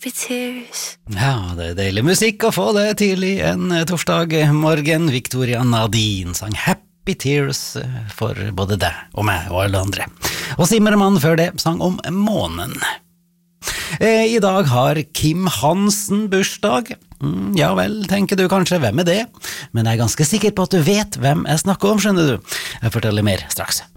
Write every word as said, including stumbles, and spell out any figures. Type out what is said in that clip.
Happy tears. Ja, det er deilig musikk å få det tidlig en torsdag morgen. Victoria Nadine sang Happy Tears for både deg og meg og alle andre. Og Simmermann før det sang om månen. I dag har Kim Hansen bursdag. Mm, ja vel, tenker du kanskje, hvem er det? Men jeg er ganske sikker på at du vet hvem jeg snakker om, skjønner du. Jeg forteller mer straks.